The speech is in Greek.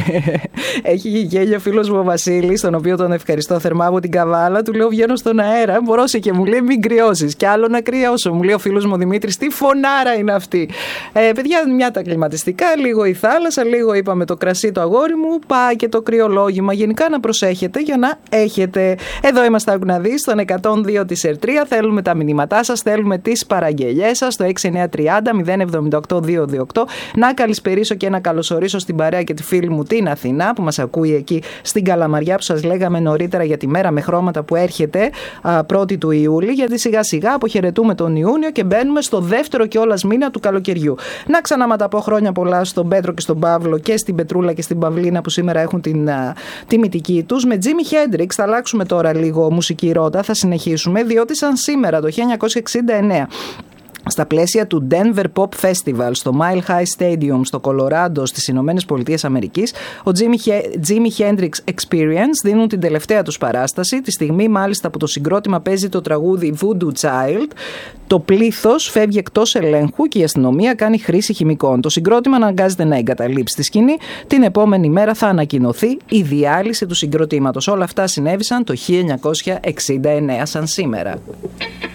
Έχει γέλιο ο φίλος μου ο Βασίλης, τον οποίο τον ευχαριστώ θερμά από την Καβάλα. Του λέω: βγαίνω στον αέρα, μπορώσε, και μου λέει: μην κρυώσεις. Κι άλλο να κρυώσω. Μου λέει ο φίλος μου ο Δημήτρης: τι φωνάρα είναι αυτή. Παιδιά, μια τα κλιματιστικά, λίγο η θάλασσα, λίγο είπαμε το κρασί το αγόρι μου, πάει και το κρυολόγημα. Γενικά να προσέχετε για να έχετε. Εδώ είμαστε, άκου να δεις, στον 102 της Ερτρία. Θέλουμε τα μηνύματά σας, θέλουμε τις παραγγελιές σας στο 6930-078-228. Να καλησπερίσω και να καλωσορίσω στην παρέα και τη φίλη μου την Αθηνά, που μας ακούει εκεί στην Καλαμαριά, που σας λέγαμε νωρίτερα για τη μέρα με χρώματα που έρχεται 1η του Ιούλη, γιατί σιγά σιγά αποχαιρετούμε τον Ιούνιο και μπαίνουμε στο δεύτερο κιόλας μήνα του καλοκαιριού. Να ξαναματαπώ χρόνια πολλά στον Πέτρο και στον Παύλο και στην Πετρούλα και στην Παυλίνα, που σήμερα έχουν την τιμητική τους. Με Jimi Hendrix θα αλλάξουμε τώρα λίγο μουσική ρότα, θα συνεχίσουμε, διότι σαν σήμερα το 1969, στα πλαίσια του Denver Pop Festival στο Mile High Stadium στο Κολοράντο στις Ηνωμένες Πολιτείες Αμερικής, ο Jimi Hendrix Experience δίνουν την τελευταία τους παράσταση, τη στιγμή μάλιστα που το συγκρότημα παίζει το τραγούδι Voodoo Child. Το πλήθος φεύγει εκτός ελέγχου και η αστυνομία κάνει χρήση χημικών. Το συγκρότημα αναγκάζεται να εγκαταλείψει τη σκηνή. Την επόμενη μέρα θα ανακοινωθεί η διάλυση του συγκροτήματος. Όλα αυτά συνέβησαν το 1969 σαν σήμερα.